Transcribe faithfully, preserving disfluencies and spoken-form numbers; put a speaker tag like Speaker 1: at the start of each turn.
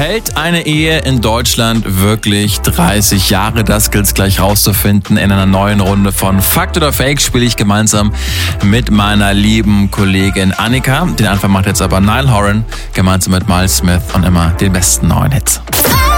Speaker 1: Hält eine Ehe in Deutschland wirklich dreißig Jahre? Das gilt es gleich rauszufinden. In einer neuen Runde von Fakt oder Fake spiele ich gemeinsam mit meiner lieben Kollegin Annika. Den Anfang macht jetzt aber Niall Horan gemeinsam mit Miles Smith und immer den besten neuen Hits.